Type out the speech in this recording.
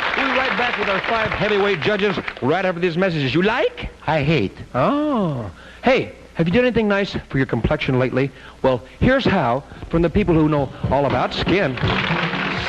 We'll be right back with our 5 heavyweight judges right after these messages. You like? I hate. Oh. Hey, have you done anything nice for your complexion lately? Well, here's how from the people who know all about skin.